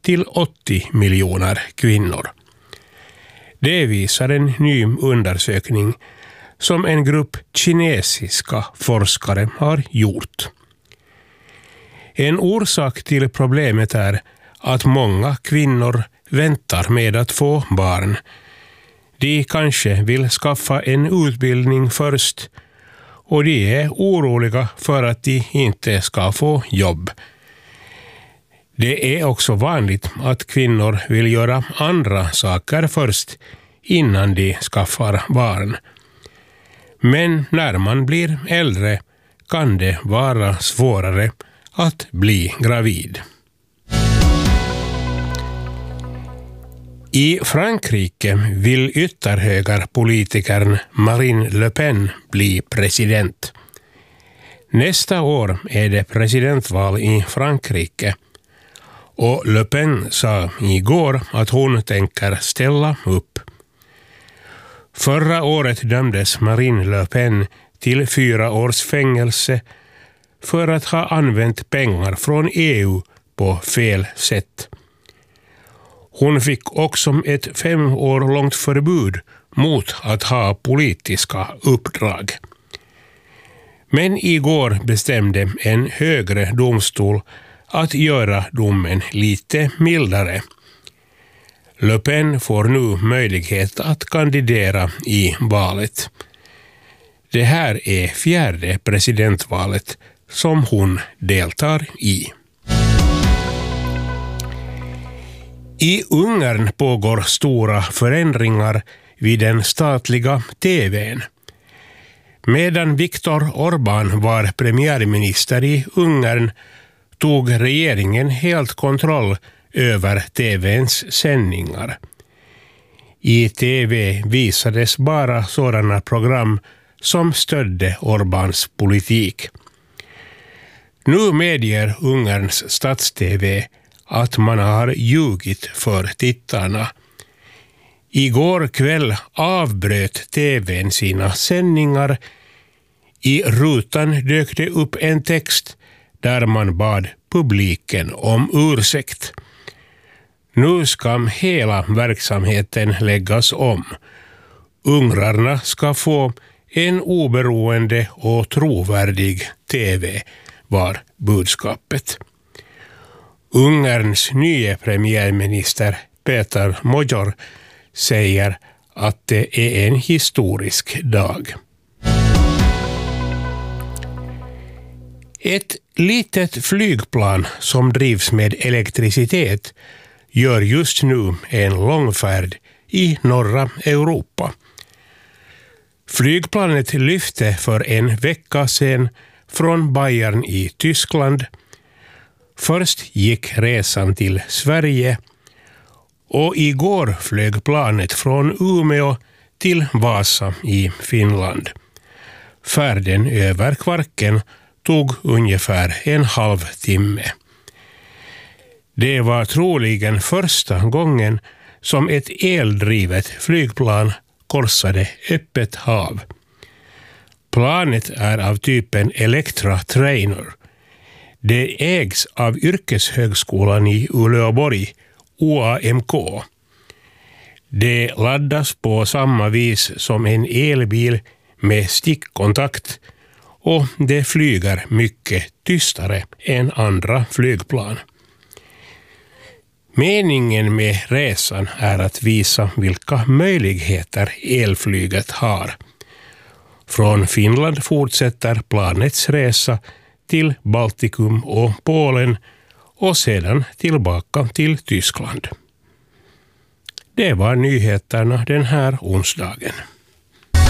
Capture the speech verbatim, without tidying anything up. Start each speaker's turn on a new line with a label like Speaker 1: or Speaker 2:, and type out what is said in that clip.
Speaker 1: till åttio miljoner kvinnor. Det visar en ny undersökning som en grupp kinesiska forskare har gjort. En orsak till problemet är att många kvinnor väntar med att få barn. De kanske vill skaffa en utbildning först och de är oroliga för att de inte ska få jobb. Det är också vanligt att kvinnor vill göra andra saker först innan de skaffar barn. Men när man blir äldre kan det vara svårare att bli gravid. I Frankrike vill ytterhögerpolitikern Marine Le Pen bli president. Nästa år är det presidentval i Frankrike och Le Pen sa igår att hon tänker ställa upp. Förra året dömdes Marine Le Pen till fyra års fängelse för att ha använt pengar från E U på fel sätt. Hon fick också ett fem år långt förbud mot att ha politiska uppdrag. Men igår bestämde en högre domstol att göra domen lite mildare. Le Pen får nu möjlighet att kandidera i valet. Det här är fjärde presidentvalet som hon deltar i. I Ungern pågår stora förändringar vid den statliga T V:n. Medan Viktor Orbán var premiärminister i Ungern tog regeringen helt kontroll över T V:ns sändningar. I T V visades bara sådana program som stödde Orbáns politik. Nu medger Ungerns stats-T V att man har ljugit för tittarna. Igår kväll avbröt T V:n sina sändningar. I rutan dök det upp en text där man bad publiken om ursäkt. Nu ska hela verksamheten läggas om. Ungrarna ska få en oberoende och trovärdig T V, var budskapet. Ungerns nya premiärminister Peter Magyar säger att det är en historisk dag. Ett litet flygplan som drivs med elektricitet gör just nu en långfärd i norra Europa. Flygplanet lyfte för en vecka sedan från Bayern i Tyskland. Först gick resan till Sverige och igår flög planet från Umeå till Vasa i Finland. Färden över Kvarken tog ungefär en halv timme. Det var troligen första gången som ett eldrivet flygplan korsade öppet hav. Planet är av typen Electra Trainer. Det ägs av yrkeshögskolan i Uleåborg, O A M K. Det laddas på samma vis som en elbil med stickkontakt och det flyger mycket tystare än andra flygplan. Meningen med resan är att visa vilka möjligheter elflyget har. Från Finland fortsätter planets resa till Baltikum och Polen och sedan tillbaka till Tyskland. Det var nyheterna den här onsdagen.